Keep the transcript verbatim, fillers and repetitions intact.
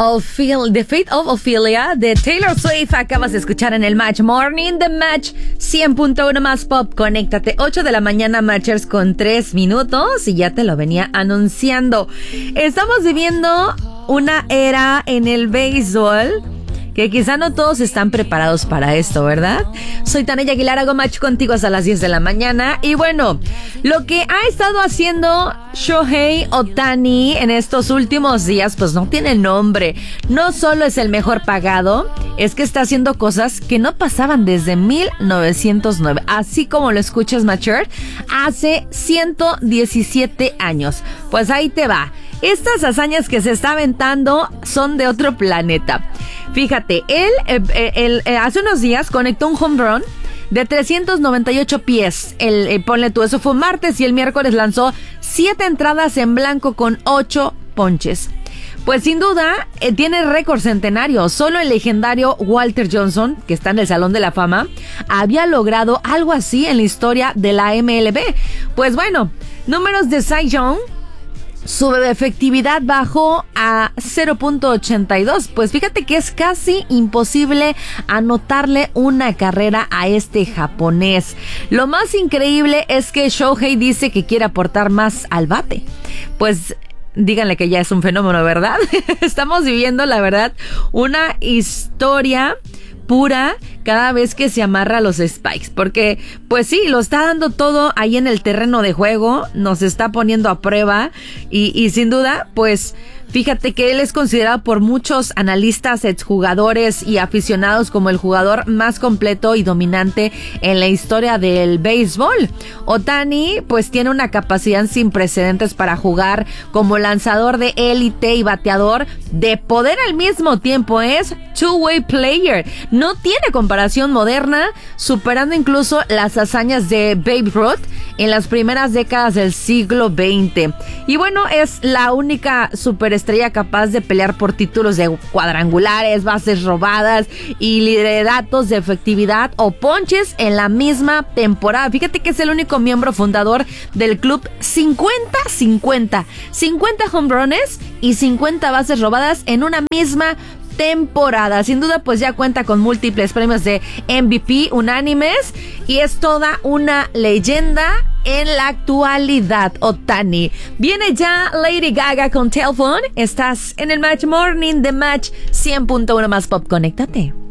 Ophel- The Fate of Ophelia de Taylor Swift acabas de escuchar en el Match Morning, The Match cien punto uno más pop. Conéctate, ocho de la mañana, Matchers con tres minutos, y ya te lo venía anunciando. Estamos viviendo una era en el béisbol que quizá no todos están preparados para esto, ¿verdad? Soy Tania Aguilar, hago match contigo hasta las diez de la mañana. Y bueno, lo que ha estado haciendo Shohei Ohtani en estos últimos días, pues no tiene nombre. No solo es el mejor pagado, es que está haciendo cosas que no pasaban desde mil novecientos nueve. Así como lo escuchas, Matcher, hace ciento diecisiete años. Pues ahí te va. Estas hazañas que se está aventando son de otro planeta. Fíjate, él, eh, él eh, hace unos días conectó un home run de trescientos noventa y ocho pies. El, eh, ponle tú, eso fue martes, y el miércoles lanzó siete entradas en blanco con ocho ponches. Pues sin duda, eh, tiene récord centenario. Solo el legendario Walter Johnson, que está en el Salón de la Fama, había logrado algo así en la historia de la M L B. Pues bueno, números de Cy Young. Su efectividad bajó a cero punto ochenta y dos. Pues fíjate que es casi imposible anotarle una carrera a este japonés. Lo más increíble es que Shohei dice que quiere aportar más al bate. Pues díganle que ya es un fenómeno, ¿verdad? Estamos viviendo, la verdad, una historia pura cada vez que se amarra a los Spikes, porque pues sí, lo está dando todo ahí en el terreno de juego, nos está poniendo a prueba, y, y sin duda, pues fíjate que él es considerado por muchos analistas, exjugadores y aficionados como el jugador más completo y dominante en la historia del béisbol. Ohtani pues tiene una capacidad sin precedentes para jugar como lanzador de élite y bateador de poder al mismo tiempo. Es two-way player. No tiene comparación moderna, superando incluso las hazañas de Babe Ruth en las primeras décadas del siglo veinte. Y bueno, es la única superestrella capaz de pelear por títulos de cuadrangulares, bases robadas y lideratos de efectividad o ponches en la misma temporada. Fíjate que es el único miembro fundador del club cincuenta cincuenta. cincuenta home runs y cincuenta bases robadas en una misma temporada. Sin duda, pues ya cuenta con múltiples premios de M V P unánimes y es toda una leyenda en la actualidad, Ohtani. Viene ya Lady Gaga con Telephone. Estás en el Match Morning de Match cien punto uno más pop. Conéctate.